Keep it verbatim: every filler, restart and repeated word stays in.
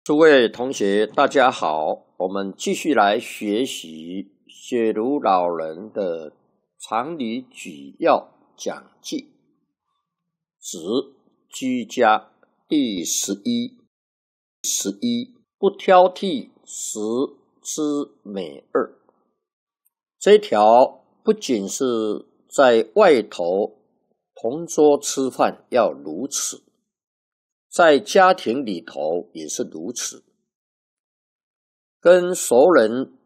诸位同学，大家好，我们继续来学习雪茹老人的常理举要讲记，指居家第十一。十一不挑剔食之美恶。这一条不仅是在外头同桌吃饭要如此，在家庭里头也是如此。跟熟人